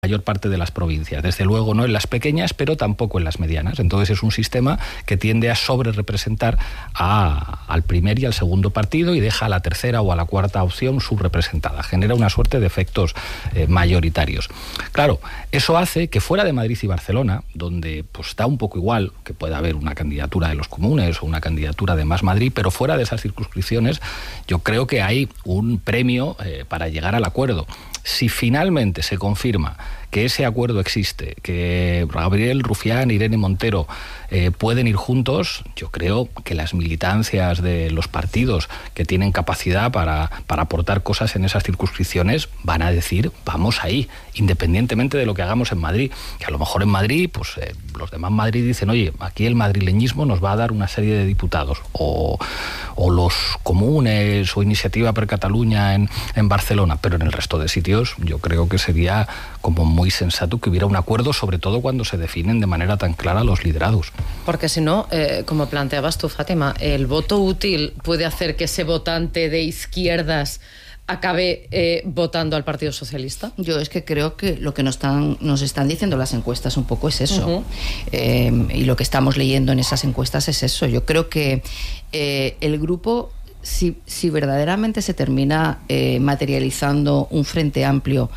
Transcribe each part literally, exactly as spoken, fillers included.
mayor parte de las provincias, desde luego no en las pequeñas, pero tampoco en las medianas. Entonces es un sistema que tiende a sobrerepresentar a, al primer y al segundo partido y deja a la tercera o a la cuarta opción subrepresentada. Genera una suerte de efectos eh, mayoritarios. Claro, eso hace que fuera de Madrid y Barcelona, donde pues da un poco igual que pueda haber una candidatura de los comunes o una candidatura de Más Madrid, pero fuera de esas circunscripciones yo creo que hay un premio eh, para llegar al acuerdo. Si finalmente se confirma que ese acuerdo existe, que Gabriel Rufián e Irene Montero eh, pueden ir juntos, yo creo que las militancias de los partidos que tienen capacidad para, para aportar cosas en esas circunscripciones van a decir, vamos ahí, independientemente de lo que hagamos en Madrid. Que a lo mejor en Madrid, pues eh, los demás Madrid dicen, oye, aquí el madrileñismo nos va a dar una serie de diputados, o, o los comunes o Iniciativa per Cataluña en, en Barcelona, pero en el resto de sitios yo creo que sería como muy sensato que hubiera un acuerdo, sobre todo cuando se definen de manera tan clara los liderados. Porque si no, eh, como planteabas tú, Fátima, el voto útil puede hacer que ese votante de izquierdas acabe eh, votando al Partido Socialista. Yo es que creo que lo que nos están, nos están diciendo las encuestas un poco es eso. Uh-huh. eh, y lo que estamos leyendo en esas encuestas es eso. Yo creo que eh, el grupo, si, si verdaderamente se termina eh, materializando un frente amplio,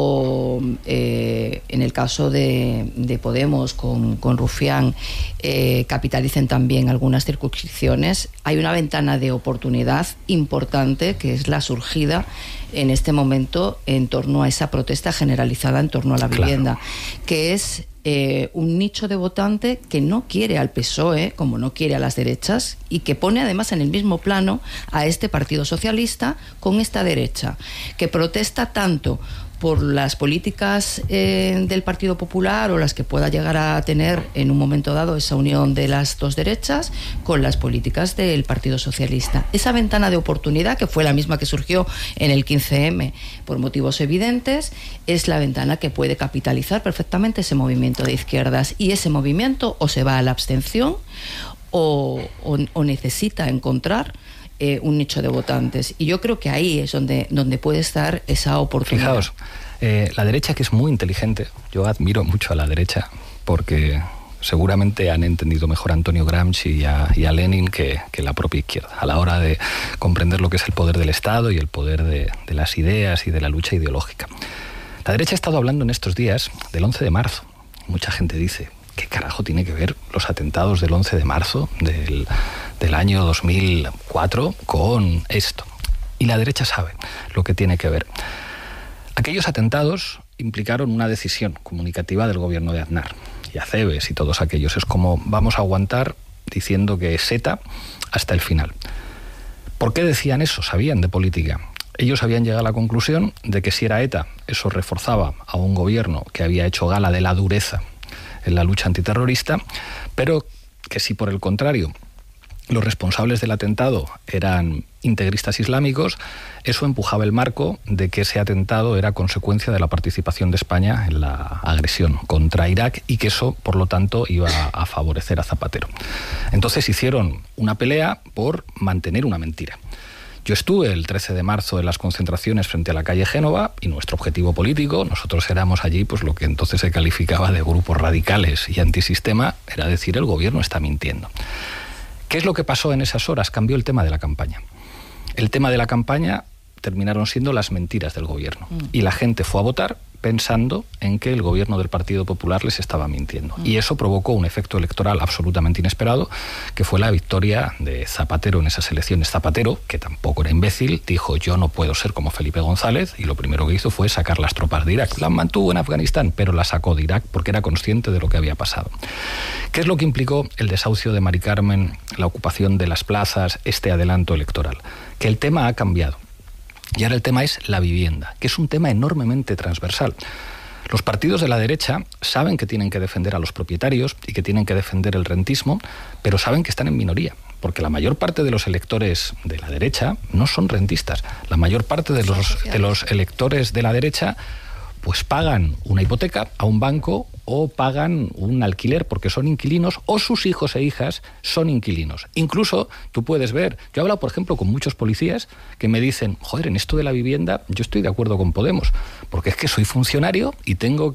o eh, en el caso de, de Podemos con, con Rufián eh, capitalicen también algunas circunscripciones, hay una ventana de oportunidad importante que es la surgida en este momento en torno a esa protesta generalizada en torno a la vivienda, claro, que es eh, un nicho de votante que no quiere al P S O E, como no quiere a las derechas, y que pone además en el mismo plano a este Partido Socialista con esta derecha, que protesta tanto por las políticas eh, del Partido Popular o las que pueda llegar a tener en un momento dado esa unión de las dos derechas con las políticas del Partido Socialista. Esa ventana de oportunidad, que fue la misma que surgió en el quince eme por motivos evidentes, es la ventana que puede capitalizar perfectamente ese movimiento de izquierdas, y ese movimiento o se va a la abstención o, o, o necesita encontrar Eh, un nicho de votantes, y yo creo que ahí es donde, donde puede estar esa oportunidad. Fijaos, eh, la derecha, que es muy inteligente, yo admiro mucho a la derecha porque seguramente han entendido mejor a Antonio Gramsci y a, y a Lenin que, que la propia izquierda, a la hora de comprender lo que es el poder del Estado y el poder de, de las ideas y de la lucha ideológica. La derecha ha estado hablando en estos días del once de marzo. Mucha gente dice, ¿qué carajo tiene que ver los atentados del once de marzo del, del año dos mil cuatro con esto? Y la derecha sabe lo que tiene que ver. Aquellos atentados implicaron una decisión comunicativa del gobierno de Aznar y Acebes y todos aquellos. Es como, vamos a aguantar diciendo que es ETA hasta el final. ¿Por qué decían eso? Sabían de política. Ellos habían llegado a la conclusión de que si era ETA, eso reforzaba a un gobierno que había hecho gala de la dureza en la lucha antiterrorista, pero que si por el contrario los responsables del atentado eran integristas islámicos, eso empujaba el marco de que ese atentado era consecuencia de la participación de España en la agresión contra Irak y que eso, por lo tanto, iba a favorecer a Zapatero. Entonces hicieron una pelea por mantener una mentira. Yo estuve el trece de marzo en las concentraciones frente a la calle Génova y nuestro objetivo político, nosotros éramos allí pues lo que entonces se calificaba de grupos radicales y antisistema, era decir, el gobierno está mintiendo. ¿Qué es lo que pasó en esas horas? Cambió el tema de la campaña. El tema de la campaña terminaron siendo las mentiras del gobierno. Mm. Y la gente fue a votar pensando en que el gobierno del Partido Popular les estaba mintiendo. Mm. Y eso provocó un efecto electoral absolutamente inesperado, que fue la victoria de Zapatero en esas elecciones. Zapatero, que tampoco era imbécil, dijo, yo no puedo ser como Felipe González, y lo primero que hizo fue sacar las tropas de Irak. Las mantuvo en Afganistán, pero las sacó de Irak porque era consciente de lo que había pasado. ¿Qué es lo que implicó el desahucio de Mari Carmen, la ocupación de las plazas, este adelanto electoral? Que el tema ha cambiado. Y ahora el tema es la vivienda, que es un tema enormemente transversal. Los partidos de la derecha saben que tienen que defender a los propietarios y que tienen que defender el rentismo, pero saben que están en minoría, porque la mayor parte de los electores de la derecha no son rentistas. La mayor parte de los, de los electores de la derecha pues pagan una hipoteca a un banco o pagan un alquiler porque son inquilinos, o sus hijos e hijas son inquilinos. Incluso tú puedes ver, yo he hablado por ejemplo con muchos policías que me dicen, joder, en esto de la vivienda yo estoy de acuerdo con Podemos, porque es que soy funcionario y tengo